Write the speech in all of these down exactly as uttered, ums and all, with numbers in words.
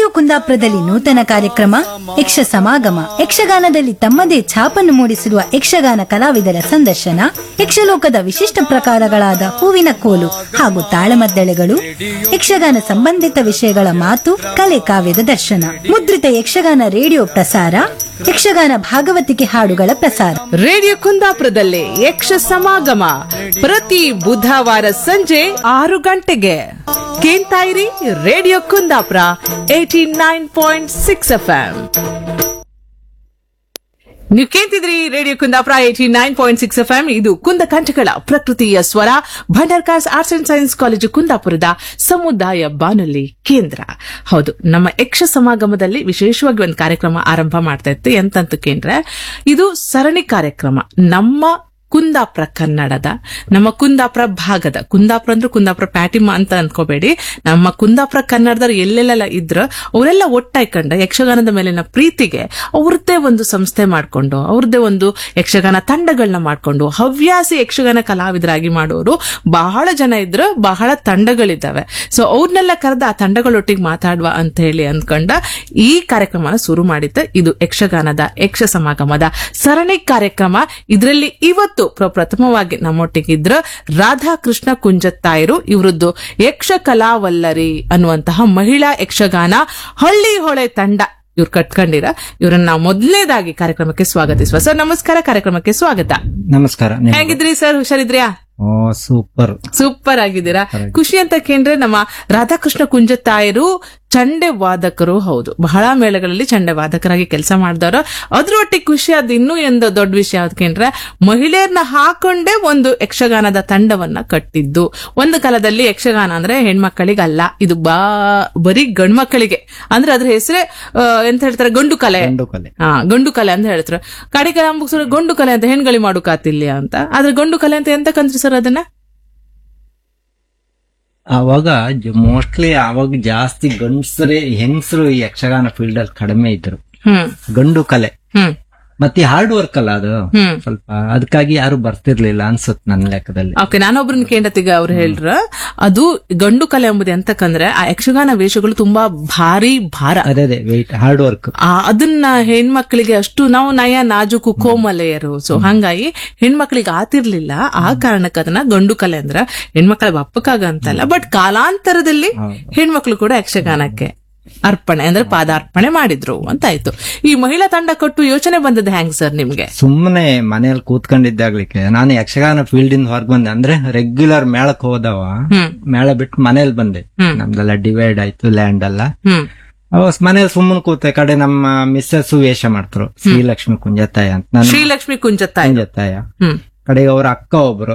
Radio ಕುಂದಾಪುರದಲ್ಲಿ ನೂತನ ಕಾರ್ಯಕ್ರಮ ಯಕ್ಷ ಸಮಾಗಮ ಯಕ್ಷಗಾನದಲ್ಲಿ ತಮ್ಮದೇ ಛಾಪನ್ನು ಮೂಡಿಸಿರುವ ಯಕ್ಷಗಾನ ಕಲಾವಿದರ ಸಂದರ್ಶನ, ಯಕ್ಷಲೋಕದ ವಿಶಿಷ್ಟ ಪ್ರಕಾರಗಳಾದ ಹೂವಿನ ಕೋಲು ಹಾಗೂ ತಾಳಮದ್ದಳೆಗಳು, ಯಕ್ಷಗಾನ ಸಂಬಂಧಿತ ವಿಷಯಗಳ ಮಾತು ಕಲೆ ಕಾವ್ಯದ ದರ್ಶನ ಮುದ್ರಿತ ಯಕ್ಷಗಾನ ರೇಡಿಯೋ ಪ್ರಸಾರ, ಯಕ್ಷಗಾನ ಭಾಗವತಿಕೆ ಹಾಡುಗಳ ಪ್ರಸಾರ ರೇಡಿಯೋ ಕುಂದಾಪುರದಲ್ಲಿ ಯಕ್ಷ ಸಮಾಗಮ ಪ್ರತಿ ಬುಧವಾರ ಸಂಜೆ ಆರು ಗಂಟೆಗೆ ಕೇಳ್ತಾ ಇರಿ. Radio Kundapura eighty nine point six F M. ನೀವು ಕೇಳ್ತಿದ್ರಿ radio Kundapura eighty nine point six F M. ಇದು ಕುಂದ ಕಂಠಗಳ ಪ್ರಕೃತಿಯ ಸ್ವರ, Bhandarkar's arts and science college ಕುಂದಾಪುರದ ಸಮುದಾಯ ಬಾನುಲಿ ಕೇಂದ್ರ. ಹೌದು, ನಮ್ಮ ಯಕ್ಷ ಸಮಾಗಮದಲ್ಲಿ ವಿಶೇಷವಾಗಿ ಒಂದು ಕಾರ್ಯಕ್ರಮ ಆರಂಭ ಮಾಡ್ತಾ ಇತ್ತು. ಎಂತಂತ ಕೇಂದ್ರ ಇದು ಸರಣಿ ಕಾರ್ಯಕ್ರಮ. ನಮ್ಮ ಕುಂದಾಪುರ ಕನ್ನಡದ, ನಮ್ಮ ಕುಂದಾಪುರ ಭಾಗದ, ಕುಂದಾಪುರ ಅಂದ್ರೆ ಕುಂದಾಪುರ ಪ್ಯಾಟಿಮ ಅಂತ ಅನ್ಕೋಬೇಡಿ, ನಮ್ಮ ಕುಂದಾಪುರ ಕನ್ನಡದವ್ರು ಎಲ್ಲೆಲ್ಲ ಇದ್ರ ಅವರೆಲ್ಲ ಒಟ್ಟಾಯ್ಕೊಂಡ ಯಕ್ಷಗಾನದ ಮೇಲಿನ ಪ್ರೀತಿಗೆ ಅವ್ರದ್ದೇ ಒಂದು ಸಂಸ್ಥೆ ಮಾಡ್ಕೊಂಡು, ಅವ್ರದ್ದೇ ಒಂದು ಯಕ್ಷಗಾನ ತಂಡಗಳನ್ನ ಮಾಡ್ಕೊಂಡು ಹವ್ಯಾಸಿ ಯಕ್ಷಗಾನ ಕಲಾವಿದರಾಗಿ ಮಾಡೋರು ಬಹಳ ಜನ ಇದ್ರು, ಬಹಳ ತಂಡಗಳಿದ್ದಾವೆ. ಸೊ ಅವ್ರನ್ನೆಲ್ಲ ಕರೆದ ಆ ತಂಡಗಳೊಟ್ಟಿಗೆ ಮಾತಾಡುವ ಅಂತ ಹೇಳಿ ಅನ್ಕೊಂಡ ಈ ಕಾರ್ಯಕ್ರಮನ ಶುರು ಮಾಡಿದ್ದೆ. ಇದು ಯಕ್ಷಗಾನದ ಯಕ್ಷ ಸಮಾಗಮದ ಸರಣಿ ಕಾರ್ಯಕ್ರಮ. ಇದರಲ್ಲಿ ಇವತ್ತು ಪ್ರಪ್ರಥಮವಾಗಿ ನಮ್ಮೊಟ್ಟಿಗಿದ್ರ ರಾಧಾಕೃಷ್ಣ ಕುಂಜತ್ತಾಯರು. ಇವರದ್ದು ಯಕ್ಷ ಕಲಾವಲ್ಲರಿ ಅನ್ನುವಂತಹ ಮಹಿಳಾ ಯಕ್ಷಗಾನ ಹಳ್ಳಿ ಹೊಳೆ ತಂಡ ಇವ್ರು ಕಟ್ಕೊಂಡಿರ. ಇವರನ್ನ ನಾವು ಮೊದಲನೇದಾಗಿ ಕಾರ್ಯಕ್ರಮಕ್ಕೆ ಸ್ವಾಗತಿಸುವ. ಸರ್ ನಮಸ್ಕಾರ, ಕಾರ್ಯಕ್ರಮಕ್ಕೆ ಸ್ವಾಗತ. ನಮಸ್ಕಾರ. ಹೇಗಿದ್ರಿ ಸರ್? ಹುಷಾರಿದ್ರ್ಯಾ? ಓ ಸೂಪರ್ ಸೂಪರ್ ಆಗಿದ್ದೀರಾ. ಖುಷಿ ಅಂತ ಕೇಂದ್ರೆ ನಮ್ಮ ರಾಧಾಕೃಷ್ಣ ಕುಂಜತ್ತಾಯರು ಚಂಡೆ ವಾದಕರು. ಹೌದು, ಬಹಳ ಮೇಳಗಳಲ್ಲಿ ಚಂಡೆ ವಾದಕರಾಗಿ ಕೆಲಸ ಮಾಡಿದವರು. ಅದ್ರೊಟ್ಟಿಗೆ ಖುಷಿ ಆದ ಇನ್ನೂ ಒಂದು ದೊಡ್ಡ ವಿಷಯ ಯಾವ್ದು ಕೇಂದ್ರೆ ಮಹಿಳೆಯರನ್ನ ಹಾಕೊಂಡೇ ಒಂದು ಯಕ್ಷಗಾನದ ತಂಡವನ್ನ ಕಟ್ಟಿದ್ದು. ಒಂದು ಕಾಲದಲ್ಲಿ ಯಕ್ಷಗಾನ ಅಂದ್ರೆ ಹೆಣ್ಮಕ್ಕಳಿಗಲ್ಲ, ಇದು ಬಾ ಬರೀ ಗಂಡು ಮಕ್ಕಳಿಗೆ. ಅಂದ್ರೆ ಅದ್ರ ಹೆಸರೇ ಎಂತ ಹೇಳ್ತಾರೆ, ಗಂಡು ಕಲೆ. ಹಾ, ಗಂಡು ಕಲೆ ಅಂತ ಹೇಳ್ತಾರೆ. ಕಡೆಗೆ ಮುಗಿಸ್ ಗಂಡು ಕಲೆ ಅಂತ ಹೆಣ್ಗಳಿ ಮಾಡೋಕಾತಿಲ್ಲ ಅಂತ. ಆದ್ರೆ ಗಂಡು ಕಲೆ ಅಂತ ಎಂತ ಕಂತ್ರಿ ಸರ್ ಅದನ್ನ? ಅವಾಗ ಮೋಸ್ಟ್ಲಿ ಅವಾಗ ಜಾಸ್ತಿ ಗಂಡಸರೇ, ಹೆಂಗಸರು ಈ ಯಕ್ಷಗಾನ ಫೀಲ್ಡ್ ಅಲ್ಲಿ ಕಡಿಮೆ ಇದ್ರು. ಗಂಡು ಕಲೆ ಮತ್ತೆ ಹಾರ್ಡ್ ವರ್ಕ್ ಅಲ್ಲ ಅದು ಸ್ವಲ್ಪ, ಅದಕ್ಕಾಗಿ ಯಾರು ಬರ್ತಿರ್ಲಿಲ್ಲ ಅನ್ಸುತ್ತೆ ನನ್ನ ಲೆಕ್ಕದಲ್ಲಿ. ಓಕೆ, ನಾನೊಬ್ರನ್ನ ಕೇಂದ್ರತಿಗ ಅವ್ರು ಹೇಳ್ರ ಅದು ಗಂಡು ಕಲೆ ಎಂಬುದು ಎಂತಕಂದ್ರೆ ಆ ಯಕ್ಷಗಾನ ವೇಷಗಳು ತುಂಬಾ ಭಾರಿ ಭಾರ. ಅದೇ ಅದೇ ವೆಯ್ಟ್, ಹಾರ್ಡ್ ವರ್ಕ್. ಅದನ್ನ ಹೆಣ್ಮಕ್ಳಿಗೆ ಅಷ್ಟು ನಾವು ನಯ ನಾಜುಕು ಕೋಮಲೆಯರು, ಸೊ ಹಂಗಾಗಿ ಹೆಣ್ಮಕ್ಳಿಗೆ ಆತಿರ್ಲಿಲ್ಲ. ಆ ಕಾರಣಕ್ಕೆ ಅದನ್ನ ಗಂಡು ಕಲೆ ಅಂದ್ರೆ ಹೆಣ್ಮಕ್ಳ ಬಪ್ಪಕ್ಕಾಗ ಅಂತಲ್ಲ, ಬಟ್ ಕಾಲಾಂತರದಲ್ಲಿ ಹೆಣ್ಮಕ್ಳು ಕೂಡ ಯಕ್ಷಗಾನಕ್ಕೆ ಅರ್ಪಣೆ ಅಂದ್ರೆ ಪಾದಾರ್ಪಣೆ ಮಾಡಿದ್ರು ಅಂತ ಆಯ್ತು. ಈ ಮಹಿಳಾ ತಂಡ ಕೊಟ್ಟು ಯೋಚನೆ ಬಂದದ್ದು ಹೆಂಗ್ ಸರ್ ನಿಮ್ಗೆ? ಸುಮ್ಮನೆ ಮನೇಲಿ ಕೂತ್ಕೊಂಡಿದ್ದಾಗ್ಲಿಕ್ಕೆ ನಾನು ಯಕ್ಷಗಾನ ಫೀಲ್ಡ್ ಇಂದ ಹೊರಗ್ ಬಂದೆ. ಅಂದ್ರೆ ರೆಗ್ಯುಲರ್ ಮೇಳಕ್ ಹೋದವ, ಮೇಳ ಬಿಟ್ಟು ಮನೇಲಿ ಬಂದೆ. ನಮ್ದೆಲ್ಲ ಡಿವೈಡ್ ಆಯ್ತು ಲ್ಯಾಂಡ್ ಎಲ್ಲ. ಅವಾಗ ಮನೇಲಿ ಸುಮ್ಮನೆ ಕೂತೆ ಕಡೆ ನಮ್ಮ ಮಿಸ್ಸಸ್ ವೇಷ ಮಾಡ್ತರು, ಶ್ರೀಲಕ್ಷ್ಮಿ ಕುಂಜತ್ತಾಯ ಅಂತ. ಶ್ರೀಲಕ್ಷ್ಮಿ ಕುಂಜತ್ತಾಯ ಕುಂಜತ್ತಾಯ ಕಡೆಗೆ ಅವ್ರ ಅಕ್ಕ ಒಬ್ರು,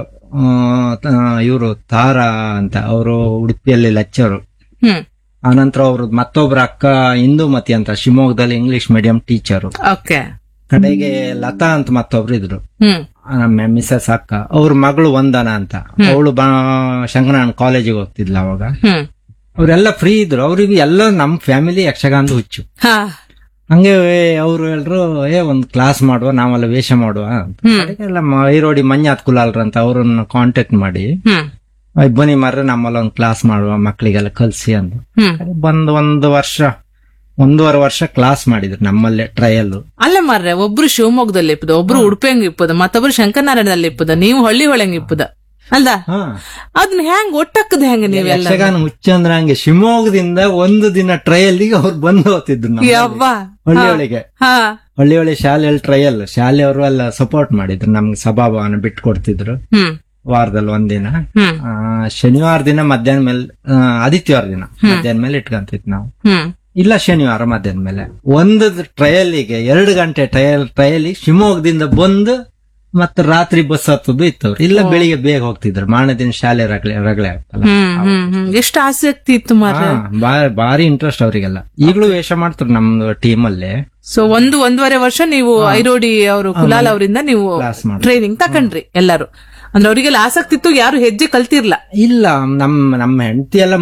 ಇವರು ತಾರಾ ಅಂತ, ಅವರು ಉಡುಪಿಯಲ್ಲಿ ಲೆಕ್ಚರು. ಆನಂತರ ಅವ್ರ ಮತ್ತೊಬ್ರ ಅಕ್ಕ ಇಂದುಮತಿ ಅಂತ, ಶಿವಮೊಗ್ಗದಲ್ಲಿ ಇಂಗ್ಲಿಷ್ ಮೀಡಿಯಂ ಟೀಚರು. ಕಡೆಗೆ ಲತಾ ಅಂತ ಮತ್ತೊಬ್ರು ಇದ್ರು, ನಮ್ಮ ಮಿಸಸ್ ಅಕ್ಕ. ಅವ್ರ ಮಗಳು ವಂದನ ಅಂತ, ಅವಳು ಶಂಕರನಾರಾಯಣ ಕಾಲೇಜಿಗೆ ಹೋಗ್ತಿದ್ಲ ಅವಾಗ. ಅವ್ರೆಲ್ಲ ಫ್ರೀ ಇದ್ರು. ಅವ್ರಿಗೆ ಎಲ್ಲ ನಮ್ ಫ್ಯಾಮಿಲಿ ಯಕ್ಷಗಾನದ ಹುಚ್ಚು. ಹಂಗೆ ಅವ್ರು ಎಲ್ರು ಏ ಒಂದ್ ಕ್ಲಾಸ್ ಮಾಡುವ, ನಾವೆಲ್ಲ ವೇಷ ಮಾಡುವ ಎಲ್ಲ ಐರೋಡಿ ಮಂಜಾತ್ ಕುಲಾಲ್ರ ಅಂತ ಅವ್ರನ್ನ ಕಾಂಟ್ಯಾಕ್ಟ್ ಮಾಡಿ ಬನ್ನಿ ಮಾರ್ರೆ ನಮ್ಮಲ್ಲ ಒಂದ್ ಕ್ಲಾಸ್ ಮಾಡುವ, ಮಕ್ಳಿಗೆಲ್ಲ ಕಲ್ಸಿ ಅಂದು ಬಂದ್ ಒಂದು ವರ್ಷ ಒಂದೂವರೆ ವರ್ಷ ಕ್ಲಾಸ್ ಮಾಡಿದ್ರು ನಮ್ಮಲ್ಲೇ ಟ್ರಯಲ್. ಅಲ್ಲೇ ಮಾರ್ರೆ, ಒಬ್ರು ಶಿವಮೊಗ್ಗದಲ್ಲಿ ಇಪ್ಪದ, ಒಬ್ರು ಉಡುಪಿಯಂಗ್ ಇಪ್ಪದ, ಮತ್ತೊಬ್ರು ಶಂಕರನಾರಾಯಣದಲ್ಲಿ ಇಪ್ಪದ, ನೀವು ಹಳ್ಳಿ ಹೊಳೆಂಗ್ ಇಪ್ಪದ ಅಲ್ದ? ಅದನ್ನ ಹೆಂಗ್ ಒಟ್ಟಕ್ಕದ ಹೆಂಗ ನೀವು? ಯಕ್ಷಗಾನ ಹುಚ್ಚ ಅಂದ್ರೆ ಹಂಗೆ ಶಿವಮೊಗ್ಗದಿಂದ ಒಂದು ದಿನ ಟ್ರಯಲ್ಗೆ ಅವ್ರು ಬಂದು ಹೋಗ್ತಿದ್ರು ಹಳ್ಳಿ ಒಳಗೆ. ಹಳ್ಳಿ ಒಳ್ಳೆ ಶಾಲೆಯಲ್ಲಿ ಟ್ರಯಲ್, ಶಾಲೆಯವರು ಎಲ್ಲ ಸಪೋರ್ಟ್ ಮಾಡಿದ್ರು ನಮ್ಗೆ, ಸಭಾಭವನ ಬಿಟ್ಟು ಕೊಡ್ತಿದ್ರು. ವಾರದಲ್ಲಿ ಒಂದಿನ, ಶನಿವಾರ ದಿನ ಮಧ್ಯಾಹ್ನ ಮೇಲೆ, ಆದಿತ್ಯವಾರ ದಿನ ಮಧ್ಯಾಹ್ನ ಮೇಲೆ ಇಟ್ಕೊಂತಿದ್ ನಾವು, ಇಲ್ಲ ಶನಿವಾರ ಮಧ್ಯಾಹ್ನ ಮೇಲೆ. ಒಂದು ಟ್ರಯಲಿಗೆ ಎರಡು ಗಂಟೆ ಟ್ರಯಲ್ ಟ್ರಯಲ್ ಶಿವಮೊಗ್ಗದಿಂದ ಬಂದು ಮತ್ತೆ ರಾತ್ರಿ ಬಸ್ ಹತ್ತದು ಇತ್ತವ್ರು, ಇಲ್ಲ ಬೆಳಿಗ್ಗೆ ಬೇಗ ಹೋಗ್ತಿದ್ರು. ಮಾರನೇ ದಿನ ಶಾಲೆ ರಗಳೆ ರಗಳೆ ಆಗ್ತಲ್ಲ. ಎಷ್ಟು ಆಸಕ್ತಿ ಇತ್ತು ಮಾರ್ರೆ, ಬಾರಿ ಇಂಟ್ರೆಸ್ಟ್ ಅವರಿಗೆಲ್ಲ. ಈಗಲೂ ವೇಷ ಮಾಡ್ತಾರೆ ನಮ್ದು ಟೀಮ್ ಅಲ್ಲೇ. ಸೊ ಒಂದು ಒಂದೂವರೆ ವರ್ಷ ನೀವು ಐರೋಡಿ ಅವರು ಕುಲಾಲ್ ಅವರಿಂದ ನೀವು ಟ್ರೈನಿಂಗ್ ತಕೊಂಡ್ರಿ ಎಲ್ಲರೂ. ಅಂದ್ರೆ ಅವರಿಗೆಲ್ಲ ಆಸಕ್ತಿ ಇತ್ತು, ಯಾರು ಹೆಜ್ಜೆ ಕಲ್ತಿರ್ಲ? ಇಲ್ಲ, ನಮ್ ನಮ್ಮ ಹೆಂಡತಿ ಎಲ್ಲ